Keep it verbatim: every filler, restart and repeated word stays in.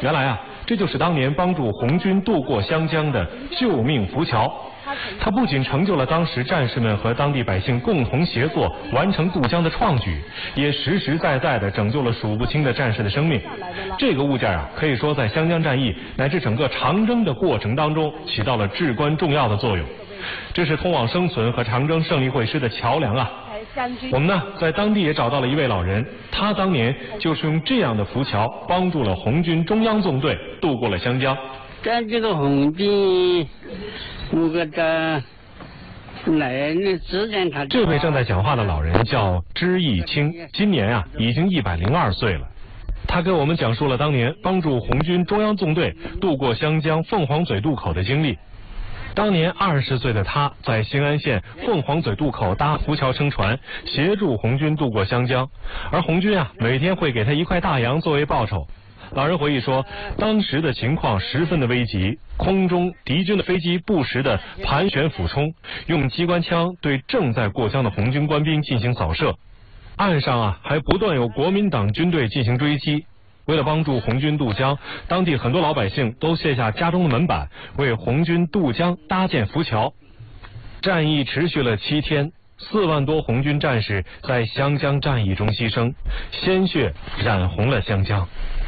原来啊，这就是当年帮助红军渡过湘江的救命浮桥。它不仅成就了当时战士们和当地百姓共同协作完成渡江的创举，也实实在在地拯救了数不清的战士的生命。这个物件啊，可以说在湘江战役乃至整个长征的过程当中起到了至关重要的作用。这是通往生存和长征胜利会师的桥梁啊。我们呢，在当地也找到了一位老人，他当年就是用这样的浮桥帮助了红军中央纵队渡过了湘江。 在这个红军那个的来那之前，他这位正在讲话的老人叫支义清，今年啊已经一百零二岁了。他给我们讲述了当年帮助红军中央纵队渡过湘江凤凰嘴渡口的经历。当年二十岁的他在兴安县凤凰嘴渡口搭浮桥撑船，协助红军渡过湘江，而红军啊每天会给他一块大洋作为报酬。老人回忆说，当时的情况十分的危急，空中敌军的飞机不时的盘旋俯冲，用机关枪对正在过江的红军官兵进行扫射，岸上啊还不断有国民党军队进行追击。为了帮助红军渡江，当地很多老百姓都卸下家中的门板，为红军渡江搭建浮桥。战役持续了七天，四万多红军战士在湘江战役中牺牲，鲜血染红了湘江。